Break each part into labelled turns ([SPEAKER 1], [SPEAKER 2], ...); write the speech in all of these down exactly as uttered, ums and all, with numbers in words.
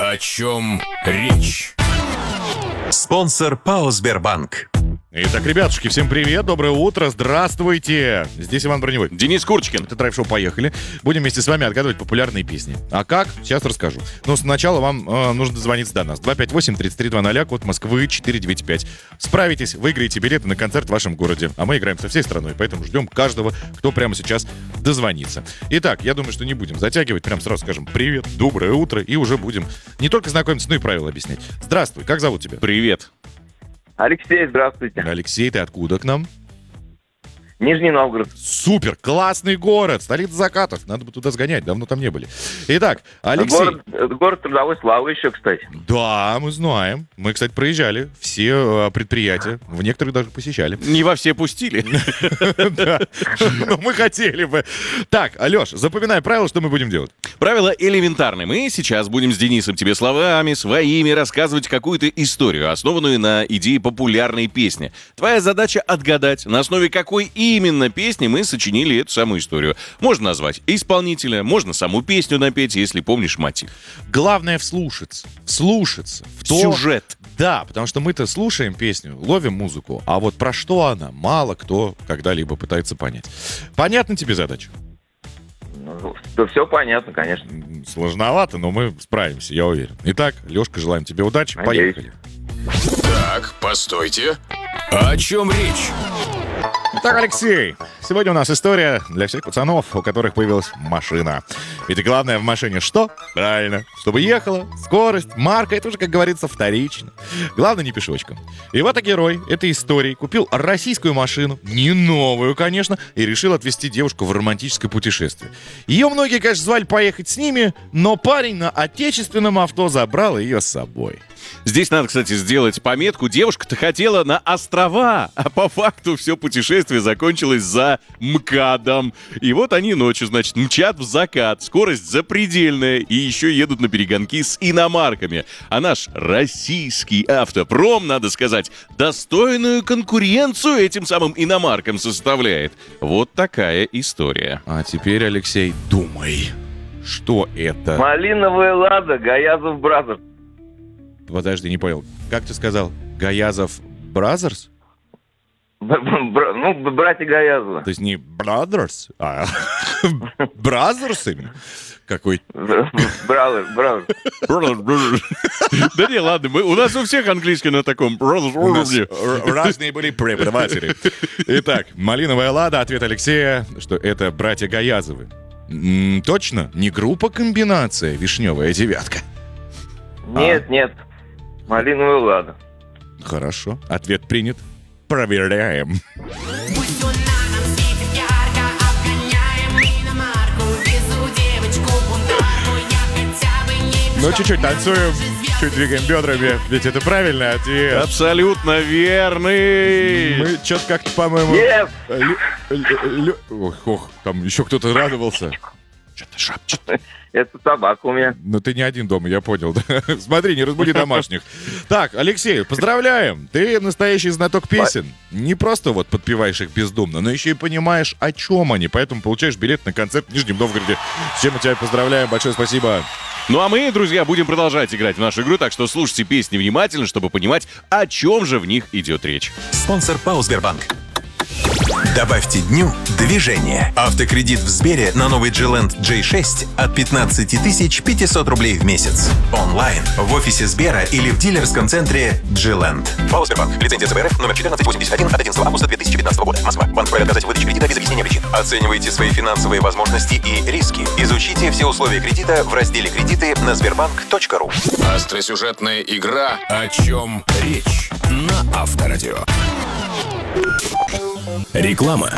[SPEAKER 1] О чем речь?
[SPEAKER 2] Спонсор ПАО «Сбербанк».
[SPEAKER 3] Итак, ребятушки, всем привет, доброе утро, здравствуйте. Здесь Иван Броневой.
[SPEAKER 4] Денис Курочкин.
[SPEAKER 3] Это драйв-шоу «Поехали». Будем вместе с вами отгадывать популярные песни. А как? Сейчас расскажу. Но сначала вам э, нужно дозвониться до нас. два пять восемь тридцать три двадцать, код Москвы четыре девять пять. Справитесь, выиграете билеты на концерт в вашем городе. А мы играем со всей страной, поэтому ждем каждого, кто прямо сейчас дозвонится. Итак, я думаю, что не будем затягивать. Прям сразу скажем привет, доброе утро. И уже будем не только знакомиться, но и правила объяснять. Здравствуй, как зовут тебя?
[SPEAKER 4] Привет.
[SPEAKER 5] Алексей, здравствуйте.
[SPEAKER 3] Алексей, ты откуда к нам?
[SPEAKER 5] Нижний Новгород.
[SPEAKER 3] Супер, классный город, столица закатов. Надо бы туда сгонять, давно там не были. Итак, Алексей.
[SPEAKER 5] Город, город трудовой славы еще, кстати.
[SPEAKER 3] Да, мы знаем. Мы, кстати, проезжали все э, предприятия. В некоторых даже посещали.
[SPEAKER 4] Не во все пустили.
[SPEAKER 3] Да, но мы хотели бы. Так, Алеш, запоминай правила, что мы будем делать.
[SPEAKER 4] Правила элементарны. Мы сейчас будем с Денисом тебе словами своими рассказывать какую-то историю, основанную на идее популярной песни. Твоя задача отгадать, на основе какой именно песни мы сочинили эту самую историю. Можно назвать исполнителя, можно саму песню напеть, если помнишь мотив.
[SPEAKER 3] Главное вслушаться. Вслушаться. В то...
[SPEAKER 4] Сюжет.
[SPEAKER 3] Да, потому что мы-то слушаем песню, ловим музыку, а вот про что она, мало кто когда-либо пытается понять. Понятна тебе задача?
[SPEAKER 5] Ну, да все понятно, конечно.
[SPEAKER 3] Сложновато, но мы справимся, я уверен. Итак, Лешка, желаем тебе удачи.
[SPEAKER 5] Надеюсь.
[SPEAKER 3] Поехали.
[SPEAKER 1] Так, постойте. О чем речь?
[SPEAKER 3] Итак, Алексей, сегодня у нас история для всех пацанов, у которых появилась машина. Ведь главное в машине что? Правильно, чтобы ехала, скорость, марка, это уже, как говорится, вторично. Главное не пешочком. И вот герой этой истории купил российскую машину, не новую, конечно, и решил отвезти девушку в романтическое путешествие. Ее многие, конечно, звали поехать с ними, но парень на отечественном авто забрал ее с собой.
[SPEAKER 4] Здесь надо, кстати, сделать пометку. Девушка-то хотела на острова, а по факту все путешествие закончилось за МКАДом. И вот они ночью, значит, мчат в закат. Скорость запредельная. И еще едут на перегонки с иномарками. А наш российский автопром, надо сказать, достойную конкуренцию этим самым иномаркам составляет. Вот такая история.
[SPEAKER 3] А теперь, Алексей, думай, что это?
[SPEAKER 5] Малиновая Лада, Гаязов Бразерс.
[SPEAKER 3] Подожди, не понял. Как ты сказал? Гаязов Бразерс?
[SPEAKER 5] Ну, братья Гаязовы.
[SPEAKER 3] То есть не Brothers, а Бразерс именно? Какой?
[SPEAKER 5] Бразер, бразер.
[SPEAKER 4] Да не, ладно, мы, у нас у всех английский на таком.
[SPEAKER 3] У нас разные были преподаватели. Итак, малиновая Лада, ответ Алексея, что это братья Гаязовы. М, точно? Не группа-комбинация «Вишневая девятка»?
[SPEAKER 5] Нет, нет. Малиновая Лада.
[SPEAKER 3] Хорошо, ответ принят. Проверяем.
[SPEAKER 6] Пусть луна нам светит ярко, обгоняем иномарку, везу девочку бунтарку, я хотя бы не
[SPEAKER 3] Ну, чуть-чуть танцуем, чуть двигаем бедрами, ведь это правильный ответ.
[SPEAKER 4] Абсолютно верный.
[SPEAKER 3] Мы что-то как-то, по-моему...
[SPEAKER 5] Yes!
[SPEAKER 3] лю- лю- лю- Ох, ох, там еще кто-то радовался.
[SPEAKER 4] Что-то шапчет.
[SPEAKER 5] Это собака у меня.
[SPEAKER 3] Но ты не один дома, я понял. Да? Смотри, не разбуди домашних. Так, Алексей, поздравляем. Ты настоящий знаток песен. Не просто вот подпеваешь их бездумно, но еще и понимаешь, о чем они. Поэтому получаешь билет на концерт в Нижнем Новгороде. С чем мы тебя поздравляем. Большое спасибо.
[SPEAKER 4] Ну а мы, друзья, будем продолжать играть в нашу игру, так что слушайте песни внимательно, чтобы понимать, о чем же в них идет речь.
[SPEAKER 2] Спонсор ПАО «Сбербанк». Добавьте дню движение. Автокредит в Сбере на новый Джи-Ленд джей шесть от пятнадцать тысяч пятьсот рублей в месяц. Онлайн, в офисе Сбера или в дилерском центре Джи-Ленд. ПАО «Сбербанк». Лицензия ЦБРФ номер четырнадцать восемьдесят один от одиннадцатого августа две тысячи пятнадцатого года. Москва. Банк вправе отказать в выдаче кредита без объяснения причин. Оценивайте свои финансовые возможности и риски. Изучите все условия кредита в разделе «Кредиты» на сбербанк точка ру.
[SPEAKER 1] Остросюжетная игра «О чем речь?» на Авторадио. Реклама.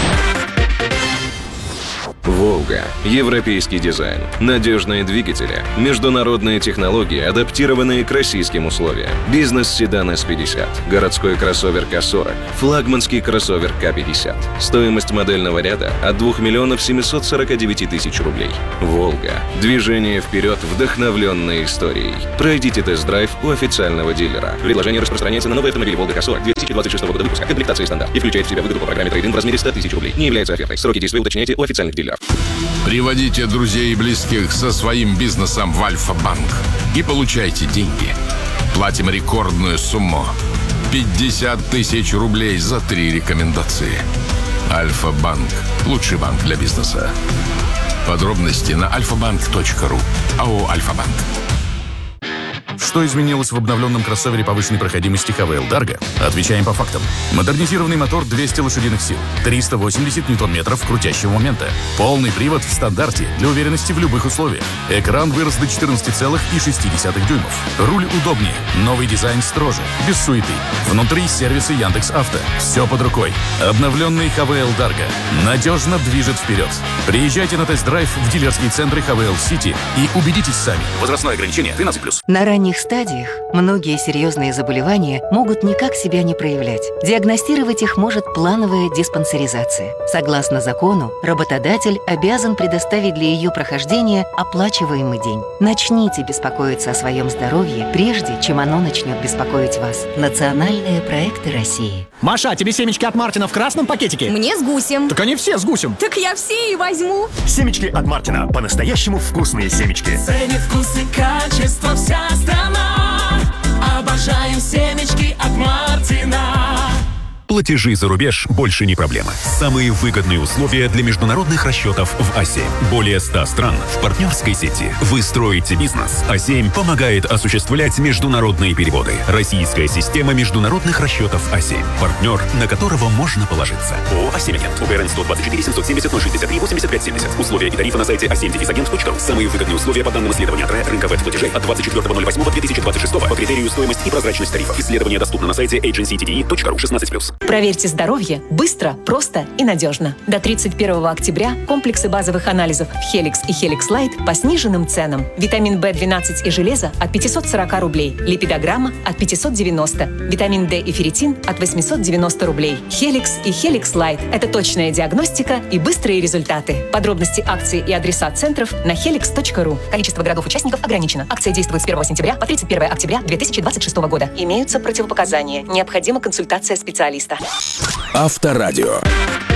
[SPEAKER 7] «Волга». Европейский дизайн, надежные двигатели, международные технологии, адаптированные к российским условиям. Бизнес-седан эс пятьдесят, городской кроссовер ка сорок, флагманский кроссовер ка пятьдесят. Стоимость модельного ряда от двух миллионов семьсот сорок девять тысяч рублей. «Волга». Движение вперед, вдохновленное историей. Пройдите тест-драйв у официального дилера. Предложение распространяется на новые автомобили «Волга» ка сорок две тысячи двадцать шестого года выпуска. Комплектация стандарт и включает в себя выгоду по программе трейд-ин в размере сто тысяч рублей. Не является офертой. Сроки действия уточняйте у официальных дилеров.
[SPEAKER 1] Приводите друзей и близких со своим бизнесом в Альфа-банк и получайте деньги. Платим рекордную сумму – пятьдесят тысяч рублей за три рекомендации. Альфа-банк – лучший банк для бизнеса. Подробности на альфа-банк точка ру. АО «Альфа-банк».
[SPEAKER 8] Что изменилось в обновленном кроссовере повышенной проходимости эйч ви эл Dargo? Отвечаем по фактам. Модернизированный мотор двести лошадиных сил, триста восемьдесят ньютон-метров крутящего момента. Полный привод в стандарте для уверенности в любых условиях. Экран вырос до четырнадцати целых шести десятых дюймов. Руль удобнее. Новый дизайн строже. Без суеты. Внутри сервисы Яндекс.Авто. Все под рукой. Обновленный эйч ви эл Dargo надежно движет вперед. Приезжайте на тест-драйв в дилерские центры эйч ви эл City и убедитесь сами. Возрастное ограничение тринадцать плюс.
[SPEAKER 9] На ранних стадиях многие серьезные заболевания могут никак себя не проявлять. Диагностировать их может плановая диспансеризация. Согласно закону, работодатель обязан предоставить для ее прохождения оплачиваемый день. Начните беспокоиться о своем здоровье, прежде чем оно начнет беспокоить вас. Национальные проекты России.
[SPEAKER 10] Маша, тебе семечки от Мартина в красном пакетике?
[SPEAKER 11] Мне с гусем.
[SPEAKER 10] Так они все с гусем.
[SPEAKER 11] Так я все и возьму.
[SPEAKER 10] Семечки от Мартина. По-настоящему вкусные семечки.
[SPEAKER 6] Ценит вкус и качество вся страна. Обожаем семечки от Мартина.
[SPEAKER 12] Платежи за рубеж больше не проблема. Самые выгодные условия для международных расчетов в а семь. Более ста стран в партнерской сети. Вы строите бизнес. а семь помогает осуществлять международные переводы. Российская система международных расчетов а семь. Партнер, на которого можно положиться. ООО «а семь Агент». УГРН сто двадцать четыре семьсот семьдесят ноль шестьдесят три восемьдесят пять семьдесят. Условия и тарифы на сайте а семь агент точка ру. Самые выгодные условия по данным исследования ТРЭ рынка веб-платежей от двадцать четвёртого ноль восьмого две тысячи двадцать шестого по критерию стоимость и прозрачность тарифов. Исследование доступно на сайте эйдженси ти ди и точка ру шестнадцать плюс.
[SPEAKER 13] Проверьте здоровье быстро, просто и надежно. До тридцать первого октября комплексы базовых анализов Helix и Helix Light по сниженным ценам. Витамин бэ двенадцать и железо от пятьсот сорок рублей. Липидограмма от пятьсот девяносто. Витамин D и ферритин от восемьсот девяносто рублей. Helix и Helix Light – это точная диагностика и быстрые результаты. Подробности акций и адреса центров на helix точка ру. Количество городов-участников ограничено. Акция действует с первого сентября по тридцать первого октября две тысячи двадцать шестого года. Имеются противопоказания. Необходима консультация специалиста.
[SPEAKER 1] Авторадио.